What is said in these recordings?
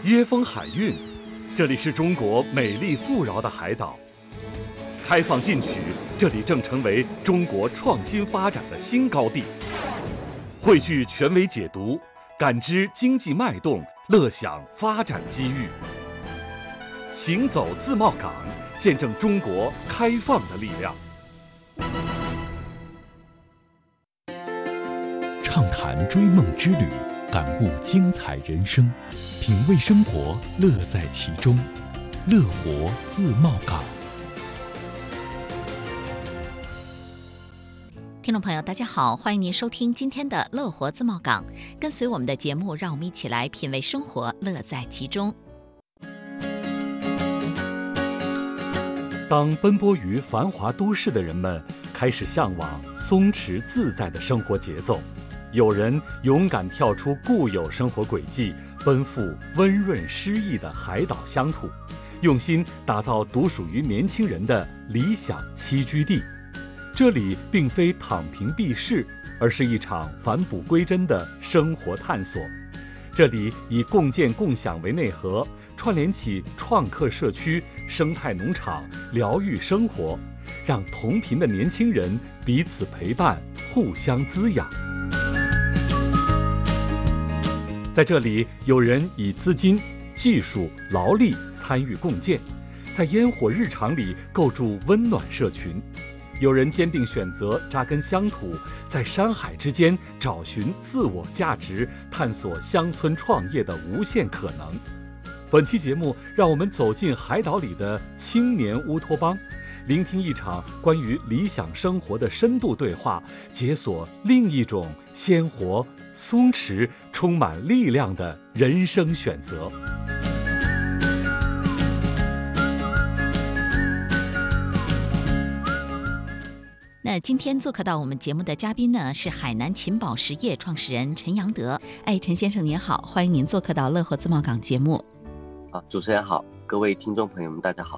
椰风海韵，这里是中国美丽富饶的海岛。开放进取，这里正成为中国创新发展的新高地。汇聚权威解读，感知经济脉动，乐享发展机遇。行走自贸港，见证中国开放的力量。 畅谈追梦之旅，感悟精彩人生，品味生活，乐在其中。乐活自贸港。 听众朋友大家好，欢迎您收听今天的乐活自贸港，跟随我们的节目，让我们一起来品味生活，乐在其中。 当奔波于繁华都市的人们开始向往松弛自在的生活节奏，有人勇敢跳出固有生活轨迹，奔赴温润诗意的海岛乡土，用心打造独属于年轻人的理想栖居地。这里并非躺平避世，而是一场返璞归真的生活探索。这里以共建共享为内核，串联起创客社区、生态农场、疗愈生活，让同频的年轻人彼此陪伴，互相滋养。在这里，有人以资金、技术、劳力参与共建，在烟火日常里构筑温暖社群；有人坚定选择扎根乡土，在山海之间找寻自我价值，探索乡村创业的无限可能。本期节目，让我们走进海岛里的青年乌托邦，聆听一场关于理想生活的深度对话，解锁另一种鲜活、松弛、充满力量的人生选择。 那今天做客到我们节目的嘉宾呢，是海南勤宝实业创始人陈阳德。陈先生您好，欢迎您做客到乐活自贸港节目。 主持人好，各位听众朋友们大家好。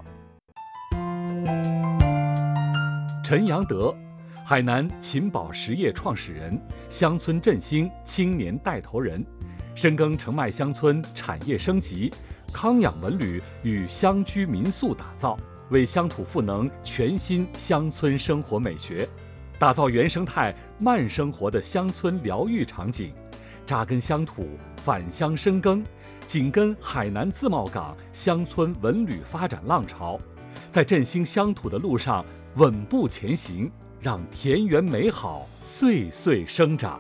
陈阳德，海南勤宝实业创始人，乡村振兴青年带头人，深耕澄迈乡村产业升级、康养文旅与乡居民宿打造，为乡土赋能全新乡村生活美学，打造原生态慢生活的乡村疗愈场景，扎根乡土，返乡深耕，紧跟海南自贸港乡村文旅发展浪潮，在振兴乡土的路上稳步前行，让田园美好岁岁生长。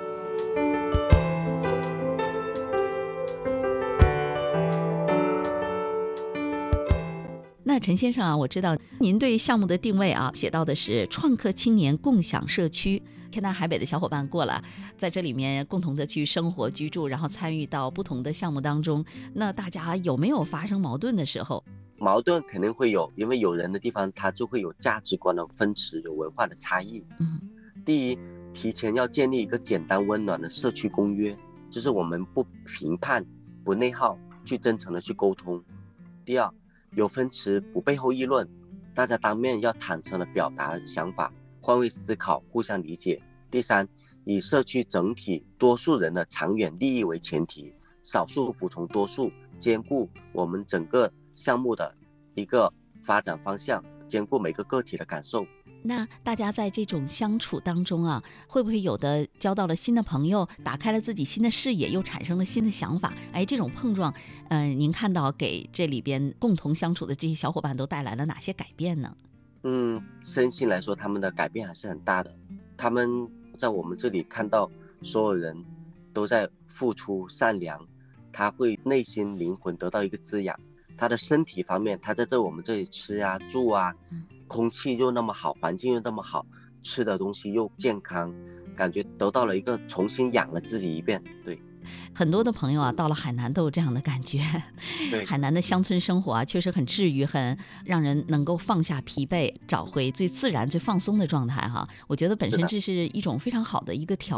那陈先生我知道您对项目的定位写到的是创客青年共享社区，天南海北的小伙伴过来，在这里面共同的去生活居住，然后参与到不同的项目当中。那大家有没有发生矛盾的时候？ 矛盾肯定会有，因为有人的地方它就会有价值观的分歧，有文化的差异。第一，提前要建立一个简单温暖的社区公约，就是我们不评判、不内耗，去真诚的去沟通。第二，有分歧不背后议论，大家当面要坦诚的表达想法，换位思考，互相理解。第三，以社区整体多数人的长远利益为前提，少数服从多数，兼顾我们整个项目的一个发展方向，兼顾每个个体的感受。 那大家在这种相处当中会不会有的交到了新的朋友，打开了自己新的视野，又产生了新的想法？这种碰撞，您看到给这里边共同相处的这些小伙伴都带来了哪些改变呢？ 身心来说，他们的改变还是很大的。他们在我们这里看到所有人都在付出善良，他会内心灵魂得到一个滋养。他的身体方面，他在我们这里吃住空气又那么好，环境又那么好，吃的东西又健康，感觉得到了一个重新养了自己一遍。对， 很多的朋友到了海南都有这样的感觉。 对， 海南的乡村生活确实很治愈，很让人能够放下疲惫，找回最自然最放松的状态我觉得本身这是一种非常好的一个调整。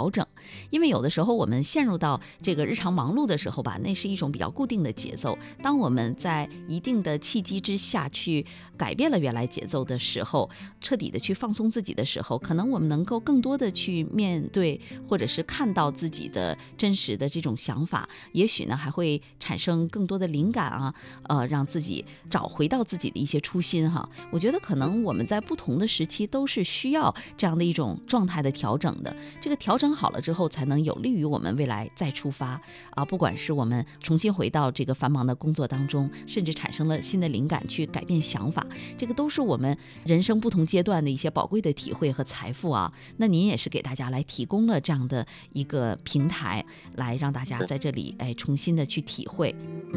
因为有的时候我们陷入到这个日常忙碌的时候吧，那是一种比较固定的节奏。当我们在一定的契机之下去改变了原来节奏的时候，彻底的去放松自己的时候，可能我们能够更多的去面对或者是看到自己的真实的这种想法，也许呢还会产生更多的灵感啊，让自己找回到自己的一些初心哈。我觉得可能我们在不同的时期都是需要这样的一种状态的调整的，这个调整好了之后，才能有利于我们未来再出发啊。不管是我们重新回到这个繁忙的工作当中，甚至产生了新的灵感去改变想法，这个都是我们人生不同阶段的一些宝贵的体会和财富啊。那您也是给大家来提供了这样的一个平台，来让大家在这里重新的去体会。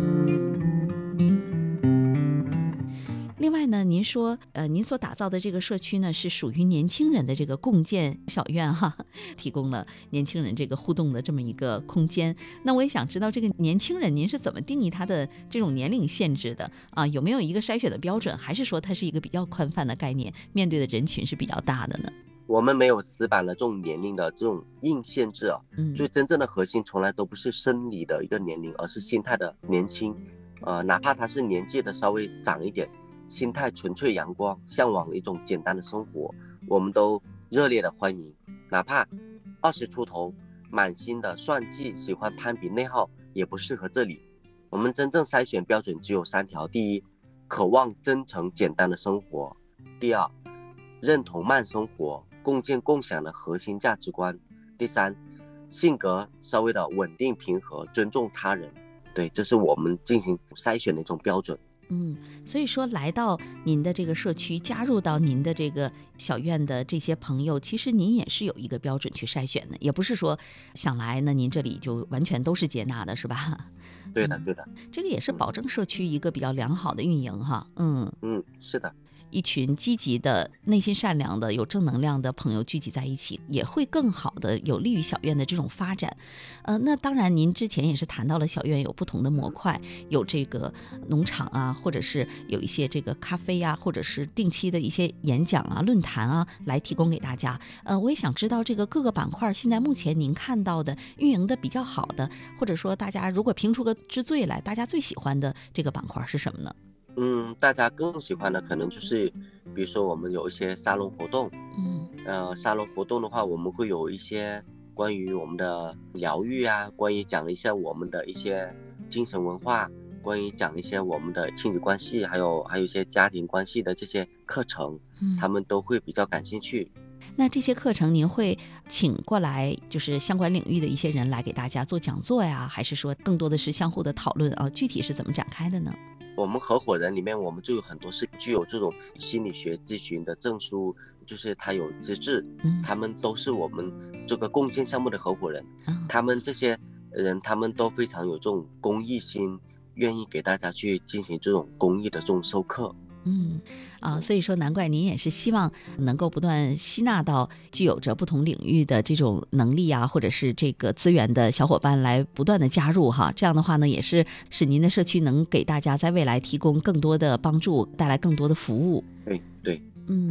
另外呢，您说，您所打造的这个社区呢，是属于年轻人的这个共建小院哈，提供了年轻人这个互动的这么一个空间。那我也想知道，这个年轻人您是怎么定义他的这种年龄限制的啊？有没有一个筛选的标准，还是说它是一个比较宽泛的概念，面对的人群是比较大的呢？ 我们没有死板的这种年龄的这种硬限制啊，所以真正的核心从来都不是生理的一个年龄，而是心态的年轻。哪怕他是年纪的稍微长一点，心态纯粹阳光，向往一种简单的生活，我们都热烈的欢迎。哪怕20出头，满心的算计，喜欢攀比内耗，也不适合这里。我们真正筛选标准只有3条：第一，渴望真诚简单的生活；第二，认同慢生活，共建共享的核心价值观；第三，性格稍微的稳定平和，尊重他人。对，这是我们进行筛选的一种标准。 所以说来到您的这个社区，加入到您的这个小院的这些朋友，其实您也是有一个标准去筛选的，也不是说想来呢您这里就完全都是接纳的，是吧？ 对的，对的， 这个也是保证社区一个比较良好的运营哈。 是的。 一群积极的、内心善良的、有正能量的朋友聚集在一起，也会更好的有利于小院的这种发展。那当然，您之前也是谈到了小院有不同的模块，有这个农场啊，或者是有一些这个咖啡啊，或者是定期的一些演讲啊、论坛啊，来提供给大家。我也想知道这个各个板块现在目前您看到的运营的比较好的，或者说大家如果评出个之最来，大家最喜欢的这个板块是什么呢？ 大家更喜欢的可能就是，比如说我们有一些沙龙活动，沙龙活动的话，我们会有一些关于我们的疗愈啊，关于讲一下我们的一些精神文化，关于讲一些我们的亲子关系，还有一些家庭关系的这些课程，他们都会比较感兴趣。 那这些课程您会请过来就是相关领域的一些人来给大家做讲座呀，还是说更多的是相互的讨论啊？具体是怎么展开的呢？ 我们合伙人里面，我们就有很多是具有这种心理学咨询的证书，就是他有资质，他们都是我们这个共建项目的合伙人。他们这些人，他们都非常有这种公益心，愿意给大家去进行这种公益的这种授课。 所以说难怪您也是希望能够不断吸纳到具有着不同领域的这种能力啊，或者是这个资源的小伙伴来不断的加入哈。这样的话呢，也是使您的社区能给大家在未来提供更多的帮助，带来更多的服务。 对。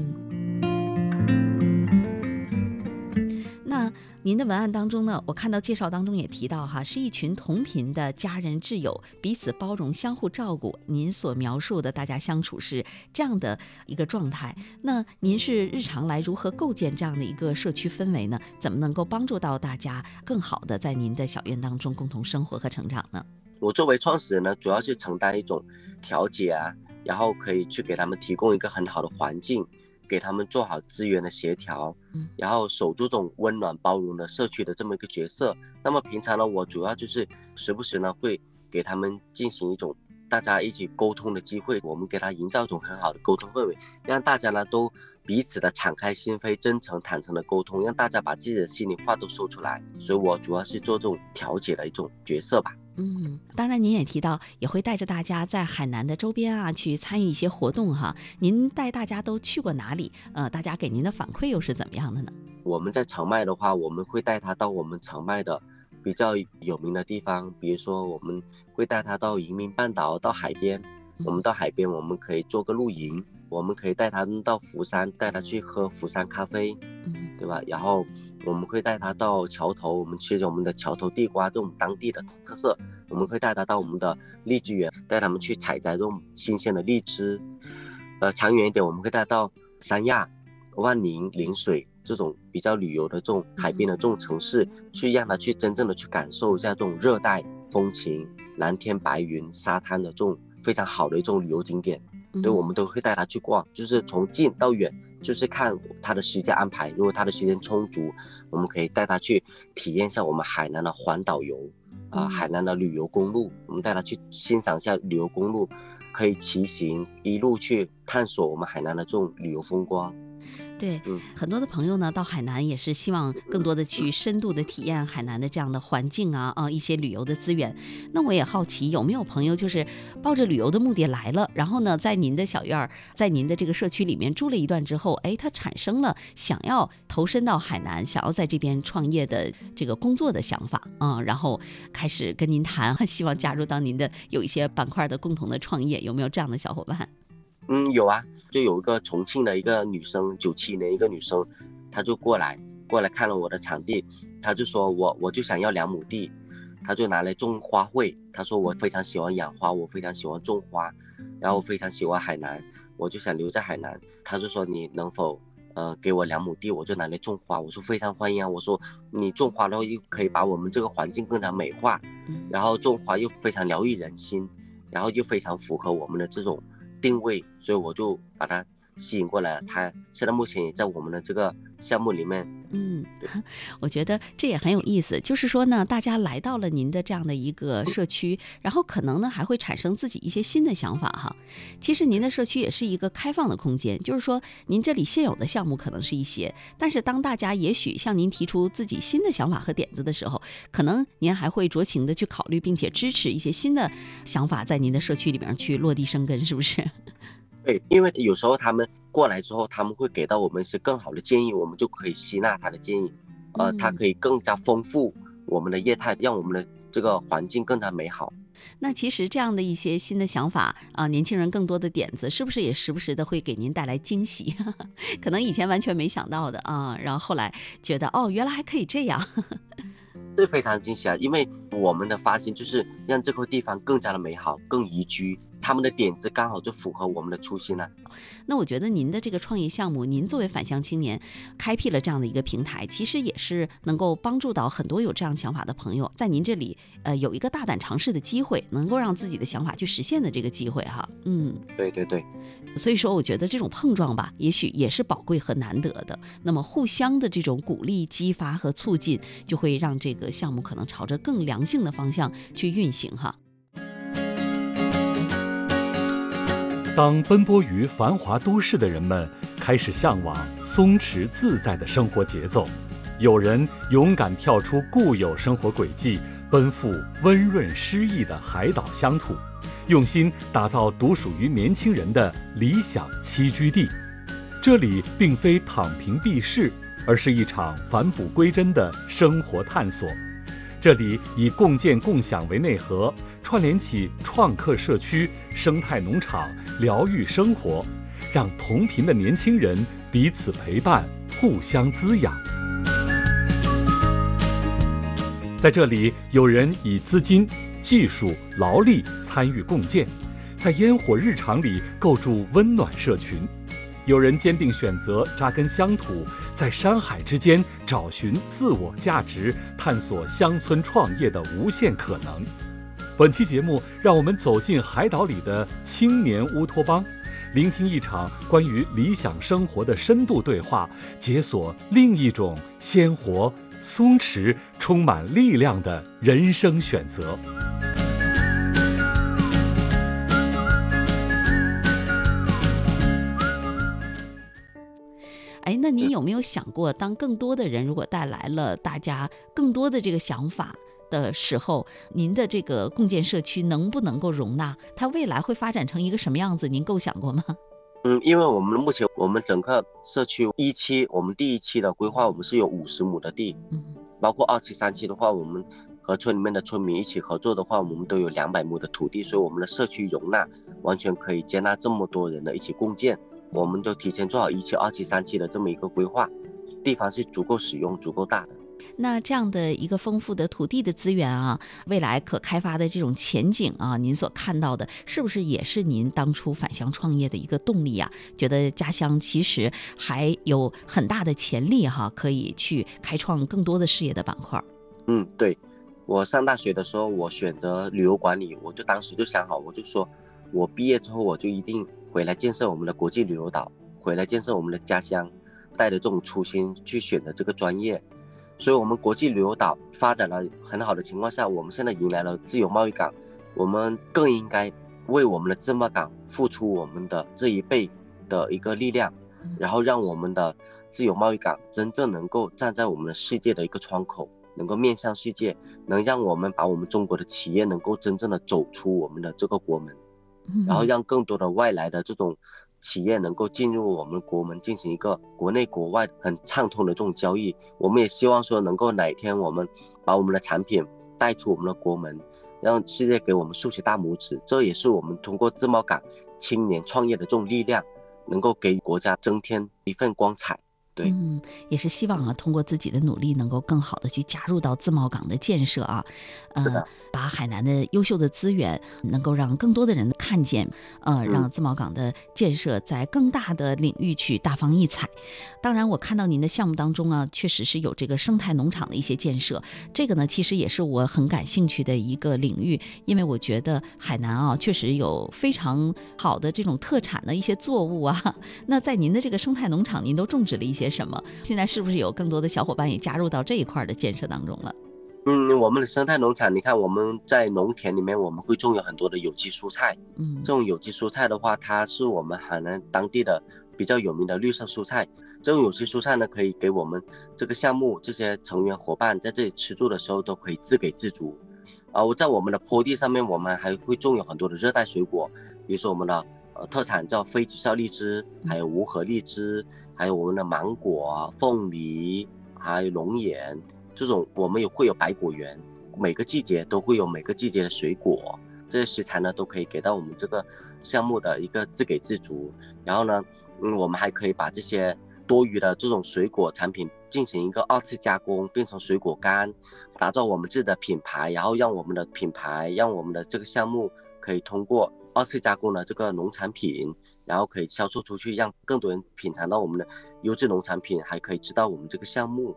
那您的文案当中呢，我看到介绍当中也提到哈，是一群同频的家人挚友，彼此包容，相互照顾。您所描述的大家相处是这样的一个状态。那您是日常来如何构建这样的一个社区氛围呢？怎么能够帮助到大家更好的在您的小院当中共同生活和成长呢？ 我作为创始人呢，主要是承担一种调解啊，然后可以去给他们提供一个很好的环境，给他们做好资源的协调，然后守住这种温暖包容的社区的这么一个角色。那么平常呢，我主要就是时不时呢会给他们进行一种大家一起沟通的机会，我们给他营造一种很好的沟通氛围，让大家呢都彼此的敞开心扉，真诚坦诚的沟通，让大家把自己的心里话都说出来。所以我主要是做这种调解的一种角色吧。 当然您也提到也会带着大家在海南的周边啊去参与一些活动哈。您带大家都去过哪里？大家给您的反馈又是怎么样的呢？ 我们在长麦的话，我们会带他到我们长麦的比较有名的地方，比如说我们会带他到移民半岛，到海边。我们到海边我们可以做个露营，我们可以带他到福山，带他去喝福山咖啡。 对吧？然后我们会带他到桥头，我们学着我们的桥头地瓜这种当地的特色，我们会带他到我们的荔枝园，带他们去采摘这种新鲜的荔枝。长远一点，我们会带到三亚、万宁、陵水这种比较旅游的这种海边的这种城市，去让他去真正的去感受一下这种热带风情、蓝天白云、沙滩的这种非常好的一种旅游景点。对，我们都会带他去逛，就是从近到远，就是看他的时间安排。如果他的时间充足，我们可以带他去体验一下我们海南的环岛游海南的旅游公路，我们带他去欣赏一下旅游公路，可以骑行一路去探索我们海南的这种旅游风光。 对，很多的朋友呢到海南也是希望更多的去深度的体验海南的这样的环境一些旅游的资源。那我也好奇，有没有朋友就是抱着旅游的目的来了，然后呢在您的小院，在您的这个社区里面住了一段之后，他产生了想要投身到海南，想要在这边创业的这个工作的想法然后开始跟您谈，希望加入到您的有一些板块的共同的创业，有没有这样的小伙伴？ 有啊，就有一个重庆的一个女生，97年一个女生，她就过来看了我的场地，她就说我就想要2亩地，她就拿来种花卉。她说我非常喜欢养花，我非常喜欢种花，然后我非常喜欢海南，我就想留在海南。她就说你能否给我2亩地，我就拿来种花。我说非常欢迎啊，我说你种花的话又可以把我们这个环境更加美化，然后种花又非常疗愈人心，然后又非常符合我们的这种定位，所以我就把它吸引过来了。他现在目前也在我们的这个项目里面。 我觉得这也很有意思，就是说呢，大家来到了您的这样的一个社区，然后可能呢还会产生自己一些新的想法哈。其实您的社区也是一个开放的空间，就是说您这里现有的项目可能是一些，但是当大家也许向您提出自己新的想法和点子的时候，可能您还会酌情的去考虑并且支持一些新的想法在您的社区里面去落地生根，是不是？ 对，因为有时候他们过来之后，他们会给到我们一些更好的建议，我们就可以吸纳他的建议，它可以更加丰富我们的业态，让我们的这个环境更加美好。 那其实这样的一些新的想法年轻人更多的点子，是不是也时不时的会给您带来惊喜？可能以前完全没想到的然后后来觉得原来还可以这样。 是非常惊喜啊，因为我们的发心就是让这个地方更加的美好，更宜居。他们的点子刚好就符合我们的初心了。 那我觉得您的这个创业项目，您作为返乡青年开辟了这样的一个平台，其实也是能够帮助到很多有这样想法的朋友，在您这里有一个大胆尝试的机会，能够让自己的想法去实现的这个机会哈。 对对对。 所以说我觉得这种碰撞吧，也许也是宝贵和难得的。那么互相的这种鼓励、激发和促进，就会让这个项目可能朝着更良性的方向去运行哈。 当奔波于繁华都市的人们开始向往松弛自在的生活节奏，有人勇敢跳出固有生活轨迹，奔赴温润诗意的海岛乡土，用心打造独属于年轻人的理想栖居地。这里并非躺平避世，而是一场返璞归真的生活探索。这里以共建共享为内核，串联起创客社区、生态农场、疗愈生活，让同频的年轻人彼此陪伴，互相滋养。在这里，有人以资金、技术、劳力参与共建，在烟火日常里构筑温暖社群；有人坚定选择扎根乡土，在山海之间找寻自我价值，探索乡村创业的无限可能。本期节目，让我们走进海岛里的青年乌托邦，聆听一场关于理想生活的深度对话，解锁另一种鲜活、松弛、充满力量的人生选择。 那你有没有想过，当更多的人如果带来了大家更多的这个想法的时候，您的这个共建社区能不能够容纳它？未来会发展成一个什么样子？您构想过吗？ 因为我们目前我们整个社区我们第一期的规划，我们是有50亩的地，包括2期、3期的话，我们和村里面的村民一起合作的话，我们都有200亩的土地，所以我们的社区容纳完全可以接纳这么多人的一起共建。我们就提前做好1期、2期、3期的这么一个规划， 地方是足够使用、足够大的。 那这样的一个丰富的土地的资源啊，未来可开发的这种前景啊，您所看到的是不是也是您当初返乡创业的一个动力啊？觉得家乡其实还有很大的潜力哈，可以去开创更多的事业的板块。 对，我上大学的时候，我选择旅游管理，我就当时就想好，我就说我毕业之后我就一定回来建设我们的国际旅游岛，回来建设我们的家乡，带着这种初心去选择这个专业。所以我们国际旅游岛发展了很好的情况下，我们现在迎来了自由贸易港，我们更应该为我们的自贸港付出我们的这一倍的一个力量，然后让我们的自由贸易港真正能够站在我们的世界的一个窗口，能够面向世界，能让我们把我们中国的企业能够真正的走出我们的这个国门，然后让更多的外来的这种企业能够进入我们国门，进行一个国内国外很畅通的这种交易。我们也希望说能够哪一天我们把我们的产品带出我们的国门，让世界给我们竖起大拇指。这也是我们通过自贸港青年创业的这种力量，能够给国家增添一份光彩。对， 也是希望啊，通过自己的努力，能够更好的去加入到自贸港的建设啊，把海南的优秀的资源能够让更多的人看见，让自贸港的建设在更大的领域去大放异彩。当然，我看到您的项目当中啊，确实是有这个生态农场的一些建设，这个呢，其实也是我很感兴趣的一个领域，因为我觉得海南啊，确实有非常好的这种特产的一些作物啊。那在您的这个生态农场，您都种植了一些什么？现在是不是有更多的小伙伴也加入到这一块的建设当中了？ 我们的生态农场，你看我们在农田里面，我们会种有很多的有机蔬菜。这种有机蔬菜的话，它是我们海南当地的比较有名的绿色蔬菜。这种有机蔬菜呢，可以给我们这个项目这些成员伙伴在这里吃住的时候都可以自给自足。在我们的坡地上面，我们还会种有很多的热带水果，比如说我们的特产叫非直效荔枝，还有无核荔枝，还有我们的芒果、凤梨，还有龙眼。这种我们也会有百果园，每个季节都会有每个季节的水果，这些食材呢都可以给到我们这个项目的一个自给自足。然后呢，我们还可以把这些多余的这种水果产品进行一个二次加工，变成水果干，打造我们自己的品牌，然后让我们的品牌，让我们的这个项目可以通过二次加工的这个农产品，然后可以销售出去，让更多人品尝到我们的优质农产品，还可以知道我们这个项目。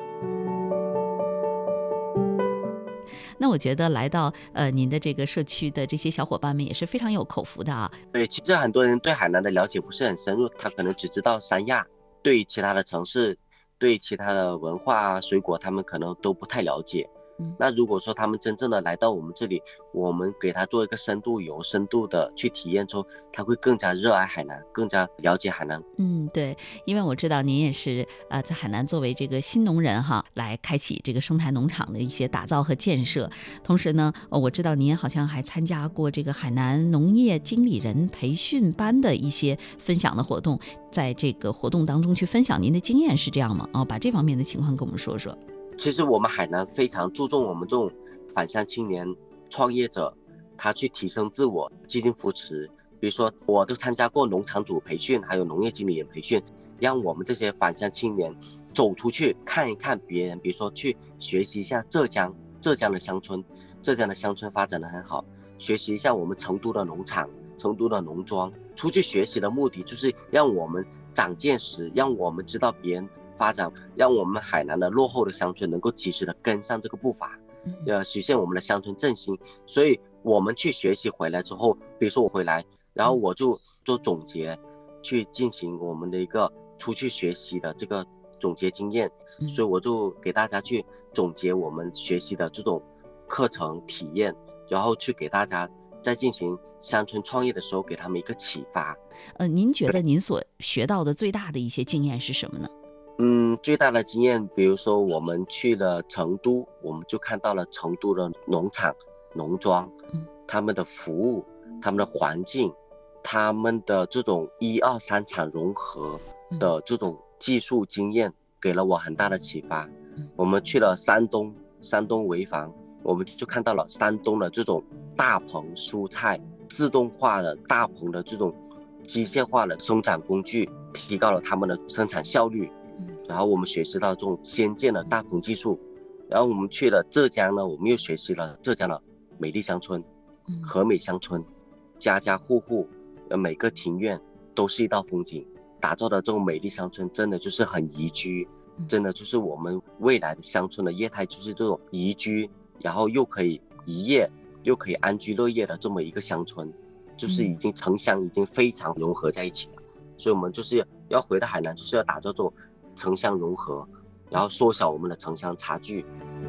那我觉得来到您的这个社区的这些小伙伴们也是非常有口福的啊。 对，其实很多人对海南的了解不是很深入，他可能只知道三亚，对其他的城市，对其他的文化水果，他们可能都不太了解。那如果说他们真正的来到我们这里，我们给他做一个深度游，深度的去体验之后，他会更加热爱海南，更加了解海南。 对，因为我知道您也是在海南作为这个新农人哈，来开启这个生态农场的一些打造和建设。同时呢，我知道您好像还参加过这个海南农业经理人培训班的一些分享的活动，在这个活动当中去分享您的经验，是这样吗？把这方面的情况跟我们说说。 其实我们海南非常注重我们这种返乡青年创业者，他去提升自我，进行扶持。比如说我都参加过农场主培训，还有农业经理人培训，让我们这些返乡青年走出去看一看别人，比如说去学习一下浙江的乡村，浙江的乡村发展的很好，学习一下我们成都的农场，成都的农庄。出去学习的目的就是让我们长见识，让我们知道别人发展，让我们海南的落后的乡村能够及时的跟上这个步伐，实现我们的乡村振兴。所以我们去学习回来之后，比如说我回来，然后我就做总结，去进行我们的一个出去学习的这个总结经验。所以我就给大家去总结我们学习的这种课程体验，然后去给大家在进行乡村创业的时候给他们一个启发。 您觉得您所学到的最大的一些经验是什么呢？ 最大的经验，比如说我们去了成都，我们就看到了成都的农场、农庄，他们的服务、他们的环境、他们的这种1、2、3产融合的这种技术经验，给了我很大的启发。我们去了山东潍坊，我们就看到了山东的这种大棚蔬菜自动化的大棚的这种机械化的生产工具，提高了他们的生产效率。 然后我们学习到这种先进的大棚技术，然后我们去了浙江呢，我们又学习了浙江的美丽乡村、和美乡村，家家户户每个庭院都是一道风景，打造的这种美丽乡村真的就是很宜居，真的就是我们未来的乡村的业态，就是这种宜居，然后又可以一夜又可以安居乐业的这么一个乡村，就是已经城乡已经非常融合在一起了。所以我们就是要回到海南，就是要打造这种城乡融合，然后缩小我们的城乡差距。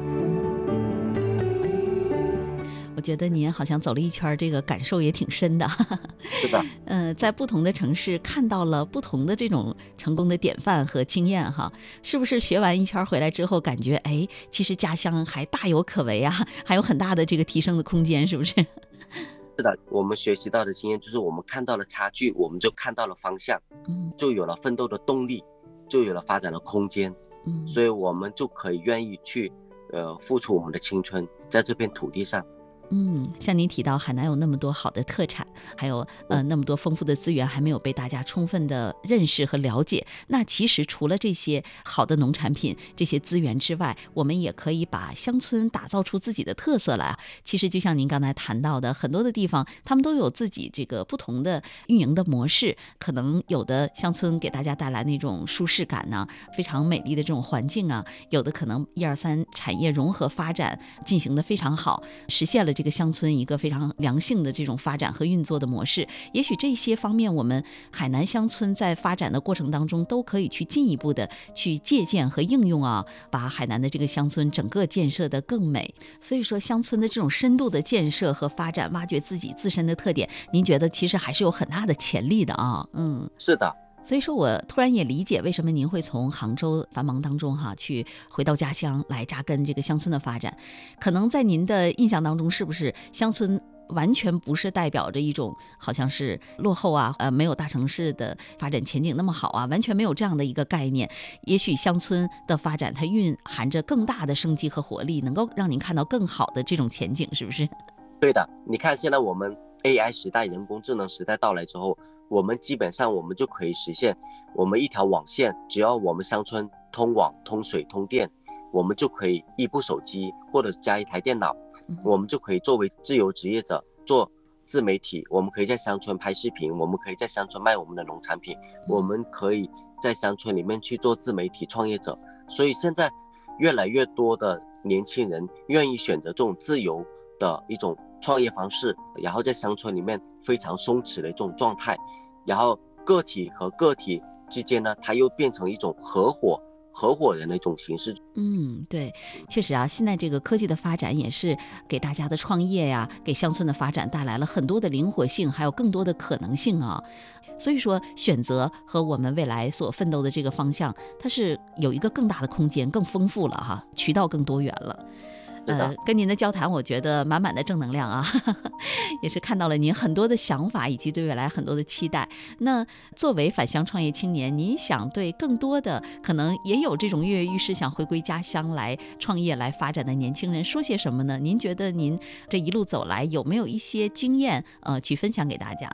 我觉得您好像走了一圈，这个感受也挺深的。 是的， 在不同的城市看到了不同的这种成功的典范和经验哈，是不是学完一圈回来之后，感觉其实家乡还大有可为啊，还有很大的这个提升的空间，是不是？ 是的，我们学习到的经验就是我们看到了差距，我们就看到了方向，就有了奋斗的动力，就有了发展的空间，所以我们就可以愿意去付出我们的青春在这片土地上。 像您提到海南有那么多好的特产，还有那么多丰富的资源还没有被大家充分的认识和了解，那其实除了这些好的农产品这些资源之外，我们也可以把乡村打造出自己的特色来。其实就像您刚才谈到的，很多的地方他们都有自己这个不同的运营的模式，可能有的乡村给大家带来那种舒适感呢，非常美丽的这种环境啊，有的可能1、2、3产业融合发展进行的非常好，实现了这个乡村一个非常良性的这种发展和运作的模式。也许这些方面我们海南乡村在发展的过程当中都可以去进一步的去借鉴和应用啊，把海南的这个乡村整个建设的更美。所以说乡村的这种深度的建设和发展，挖掘自己自身的特点，您觉得其实还是有很大的潜力的啊。 是的。 所以说我突然也理解为什么您会从杭州繁忙当中去回到家乡来扎根这个乡村的发展。可能在您的印象当中，是不是乡村完全不是代表着一种好像是落后啊，没有大城市的发展前景那么好啊，完全没有这样的一个概念。也许乡村的发展它蕴含着更大的生机和活力，能够让您看到更好的这种前景，是不是？ 对的，你看现在我们 AI 时代、人工智能时代到来之后，我们基本上我们就可以实现，我们一条网线，只要我们乡村通网、通水、通电，我们就可以一部手机或者加一台电脑，我们就可以作为自由职业者做自媒体，我们可以在乡村拍视频，我们可以在乡村卖我们的农产品，我们可以在乡村里面去做自媒体创业者。所以现在越来越多的年轻人愿意选择这种自由的一种创业方式，然后在乡村里面非常松弛的一种状态，然后个体和个体之间呢，它又变成一种合伙人的一种形式。 对，确实啊，现在这个科技的发展也是给大家的创业呀，给乡村的发展带来了很多的灵活性，还有更多的可能性啊。所以说选择和我们未来所奋斗的这个方向，它是有一个更大的空间，更丰富了哈，渠道更多元了。跟您的交谈我觉得满满的正能量啊，也是看到了您很多的想法以及对未来很多的期待。那作为返乡创业青年，您想对更多的可能也有这种跃跃欲试想回归家乡来创业来发展的年轻人说些什么呢？您觉得您这一路走来有没有一些经验去分享给大家？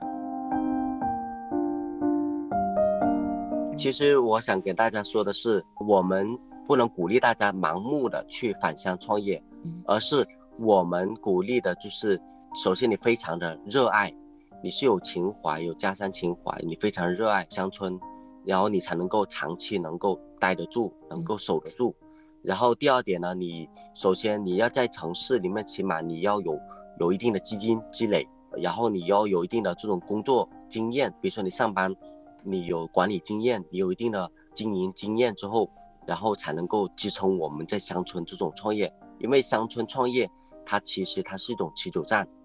其实我想给大家说的是，我们不能鼓励大家盲目的去返乡创业，而是我们鼓励的就是首先你非常的热爱，你是有情怀，有家乡情怀，你非常热爱乡村，然后你才能够长期能够待得住，能够守得住。然后第二点呢，你首先你要在城市里面起码你要有一定的基金积累，然后你要有一定的这种工作经验，比如说你上班你有管理经验，你有一定的经营经验之后，然后才能够支撑我们在乡村这种创业。因为乡村创业它其实它是一种持久战，